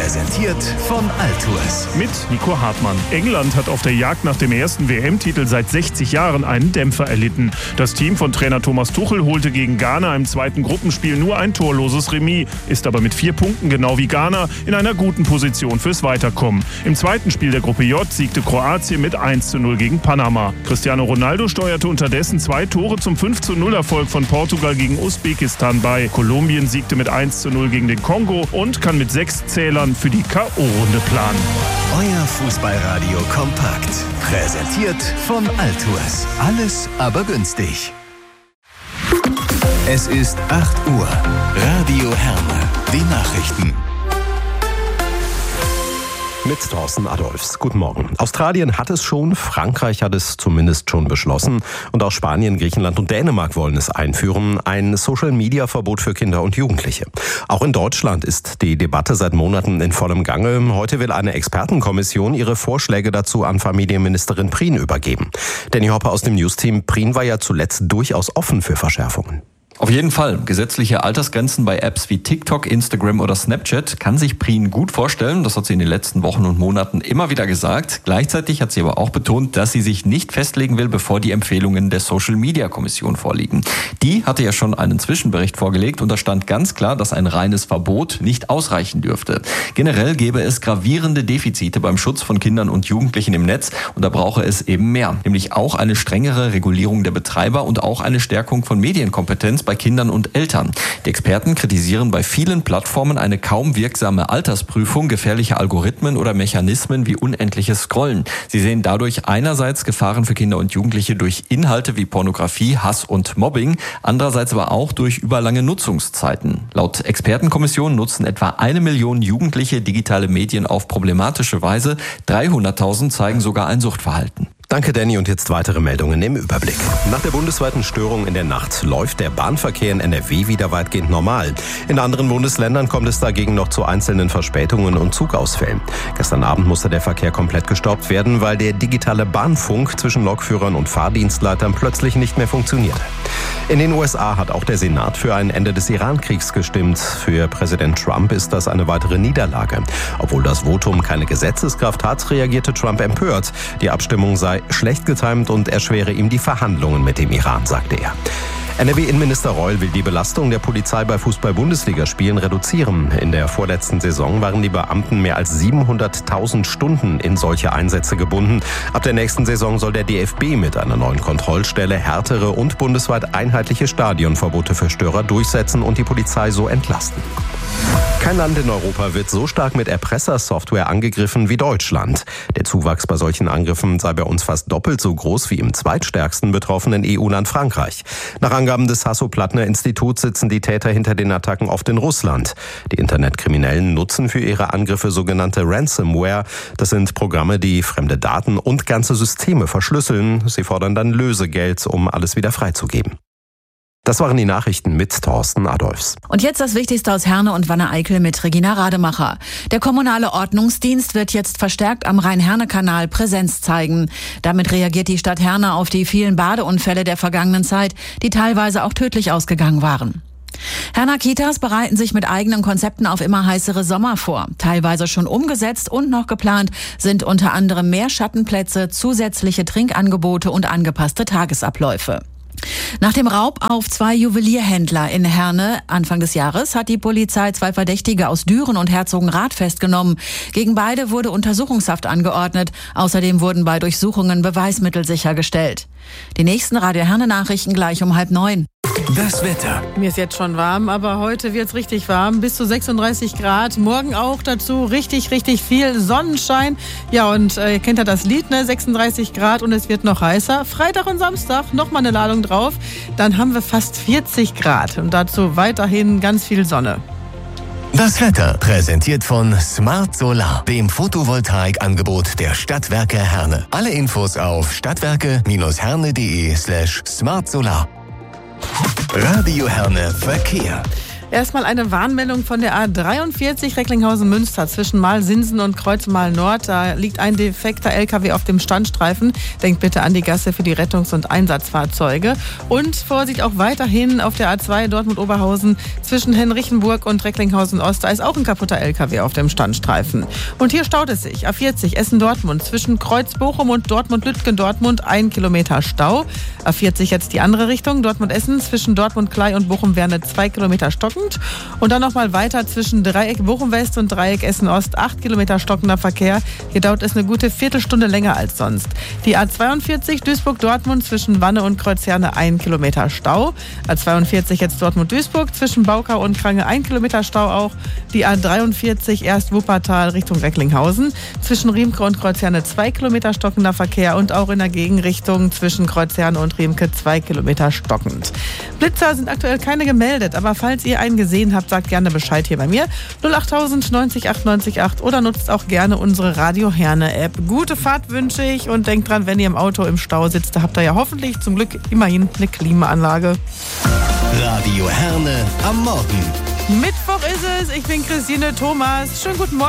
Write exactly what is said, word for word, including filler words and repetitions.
Präsentiert von Altours. Mit Nico Hartmann. England hat auf der Jagd nach dem ersten W M-Titel seit sechzig Jahren einen Dämpfer erlitten. Das Team von Trainer Thomas Tuchel holte gegen Ghana im zweiten Gruppenspiel nur ein torloses Remis, ist aber mit vier Punkten genau wie Ghana in einer guten Position fürs Weiterkommen. Im zweiten Spiel der Gruppe J siegte Kroatien mit eins zu null gegen Panama. Cristiano Ronaldo steuerte unterdessen zwei Tore zum fünf zu null Erfolg von Portugal gegen Usbekistan bei. Kolumbien siegte mit eins zu null gegen den Kongo und kann mit sechs Zählern für die K O-Runde planen. Euer Fußballradio kompakt. Präsentiert von Altours. Alles aber günstig. Es ist acht Uhr. Radio Herne. Die Nachrichten. Mit Thorsten Adolfs. Guten Morgen. Australien hat es schon, Frankreich hat es zumindest schon beschlossen und auch Spanien, Griechenland und Dänemark wollen es einführen. Ein Social-Media-Verbot für Kinder und Jugendliche. Auch in Deutschland ist die Debatte seit Monaten in vollem Gange. Heute will eine Expertenkommission ihre Vorschläge dazu an Familienministerin Prien übergeben. Danny Hopper aus dem News-Team. Prien war ja zuletzt durchaus offen für Verschärfungen. Auf jeden Fall. Gesetzliche Altersgrenzen bei Apps wie TikTok, Instagram oder Snapchat kann sich Prien gut vorstellen. Das hat sie in den letzten Wochen und Monaten immer wieder gesagt. Gleichzeitig hat sie aber auch betont, dass sie sich nicht festlegen will, bevor die Empfehlungen der Social-Media-Kommission vorliegen. Die hatte ja schon einen Zwischenbericht vorgelegt und da stand ganz klar, dass ein reines Verbot nicht ausreichen dürfte. Generell gäbe es gravierende Defizite beim Schutz von Kindern und Jugendlichen im Netz und da brauche es eben mehr. Nämlich auch eine strengere Regulierung der Betreiber und auch eine Stärkung von Medienkompetenz bei Kindern und Eltern. Die Experten kritisieren bei vielen Plattformen eine kaum wirksame Altersprüfung, gefährliche Algorithmen oder Mechanismen wie unendliches Scrollen. Sie sehen dadurch einerseits Gefahren für Kinder und Jugendliche durch Inhalte wie Pornografie, Hass und Mobbing, andererseits aber auch durch überlange Nutzungszeiten. Laut Expertenkommission nutzen etwa eine Million Jugendliche digitale Medien auf problematische Weise. dreihunderttausend zeigen sogar ein Suchtverhalten. Danke, Danny. Und jetzt weitere Meldungen im Überblick. Nach der bundesweiten Störung in der Nacht läuft der Bahnverkehr in N R W wieder weitgehend normal. In anderen Bundesländern kommt es dagegen noch zu einzelnen Verspätungen und Zugausfällen. Gestern Abend musste der Verkehr komplett gestoppt werden, weil der digitale Bahnfunk zwischen Lokführern und Fahrdienstleitern plötzlich nicht mehr funktionierte. In den U S A hat auch der Senat für ein Ende des Iran-Kriegs gestimmt. Für Präsident Trump ist das eine weitere Niederlage. Obwohl das Votum keine Gesetzeskraft hat, reagierte Trump empört. Die Abstimmung sei schlecht getimt und erschwere ihm die Verhandlungen mit dem Iran, sagte er. N R W-Innenminister Reul will die Belastung der Polizei bei Fußball-Bundesligaspielen reduzieren. In der vorletzten Saison waren die Beamten mehr als siebenhunderttausend Stunden in solche Einsätze gebunden. Ab der nächsten Saison soll der D F B mit einer neuen Kontrollstelle härtere und bundesweit einheitliche Stadionverbote für Störer durchsetzen und die Polizei so entlasten. Kein Land in Europa wird so stark mit Erpressersoftware angegriffen wie Deutschland. Der Zuwachs bei solchen Angriffen sei bei uns fast doppelt so groß wie im zweitstärksten betroffenen E U-Land Frankreich. Nach Angaben des Hasso-Plattner-Instituts sitzen die Täter hinter den Attacken oft in Russland. Die Internetkriminellen nutzen für ihre Angriffe sogenannte Ransomware. Das sind Programme, die fremde Daten und ganze Systeme verschlüsseln. Sie fordern dann Lösegeld, um alles wieder freizugeben. Das waren die Nachrichten mit Thorsten Adolfs. Und jetzt das Wichtigste aus Herne und Wanne-Eickel mit Regina Rademacher. Der kommunale Ordnungsdienst wird jetzt verstärkt am Rhein-Herne-Kanal Präsenz zeigen. Damit reagiert die Stadt Herne auf die vielen Badeunfälle der vergangenen Zeit, die teilweise auch tödlich ausgegangen waren. Herner Kitas bereiten sich mit eigenen Konzepten auf immer heißere Sommer vor. Teilweise schon umgesetzt und noch geplant sind unter anderem mehr Schattenplätze, zusätzliche Trinkangebote und angepasste Tagesabläufe. Nach dem Raub auf zwei Juwelierhändler in Herne Anfang des Jahres hat die Polizei zwei Verdächtige aus Düren und Herzogenrath festgenommen. Gegen beide wurde Untersuchungshaft angeordnet. Außerdem wurden bei Durchsuchungen Beweismittel sichergestellt. Die nächsten Radio Herne Nachrichten gleich um halb neun. Das Wetter. Mir ist jetzt schon warm, aber heute wird's richtig warm. Bis zu sechsunddreißig Grad. Morgen auch dazu richtig, richtig viel Sonnenschein. Ja, und äh, ihr kennt ja das Lied, ne? sechsunddreißig Grad und es wird noch heißer. Freitag und Samstag nochmal eine Ladung drauf. Dann haben wir fast vierzig Grad und dazu weiterhin ganz viel Sonne. Das Wetter präsentiert von Smart Solar, dem Photovoltaikangebot der Stadtwerke Herne. Alle Infos auf stadtwerke-herne.de slash smartsolar. Radio Herne Verkehr. Erstmal eine Warnmeldung von der A dreiundvierzig Recklinghausen-Münster zwischen Malsinsen und Kreuzmal-Nord. Da liegt ein defekter L K W auf dem Standstreifen. Denkt bitte an die Gasse für die Rettungs- und Einsatzfahrzeuge. Und Vorsicht auch weiterhin auf der A zwei Dortmund-Oberhausen zwischen Henrichenburg und Recklinghausen-Ost. Da ist auch ein kaputter L K W auf dem Standstreifen. Und hier staut es sich. A vierzig Essen-Dortmund zwischen Kreuz-Bochum und Dortmund-Lütgen-Dortmund ein Kilometer Stau. A vierzig jetzt die andere Richtung. Dortmund-Essen zwischen Dortmund-Klei und Bochum-Werne zwei Kilometer stocken. Und dann nochmal weiter zwischen Dreieck Bochum-West und Dreieck Essen-Ost. acht Kilometer stockender Verkehr. Hier dauert es eine gute Viertelstunde länger als sonst. Die A zweiundvierzig Duisburg-Dortmund zwischen Wanne und Kreuzherne ein Kilometer Stau. A zweiundvierzig jetzt Dortmund-Duisburg zwischen Baukau und Krange ein Kilometer Stau auch. Die A dreiundvierzig erst Wuppertal Richtung Recklinghausen. Zwischen Riemke und Kreuzherne zwei Kilometer stockender Verkehr und auch in der Gegenrichtung zwischen Kreuzherne und Riemke zwei Kilometer stockend. Blitzer sind aktuell keine gemeldet, aber falls ihr einen gesehen habt, sagt gerne Bescheid hier bei mir. null achttausend neunzig acht neunzig acht oder nutzt auch gerne unsere Radio Herne App. Gute Fahrt wünsche ich und denkt dran, wenn ihr im Auto im Stau sitzt, da habt ihr ja hoffentlich zum Glück immerhin eine Klimaanlage. Radio Herne am Morgen. Mittwoch ist es. Ich bin Christine Thomas. Schönen guten Morgen.